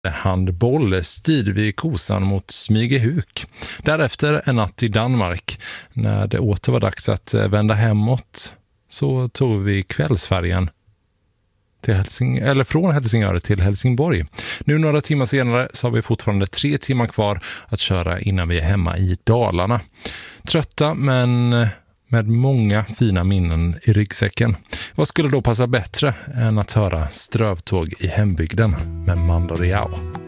handboll styrde vi kosan mot Smygehuk. Därefter en natt i Danmark. När det åter var dags att vända hemåt så tog vi kvällsfärjan till från Helsingör till Helsingborg. Nu några timmar senare så har vi fortfarande 3 timmar kvar att köra innan vi är hemma i Dalarna. Trötta men med många fina minnen i ryggsäcken. Vad skulle då passa bättre än att höra Strövtåg i hembygden med Mando Diao?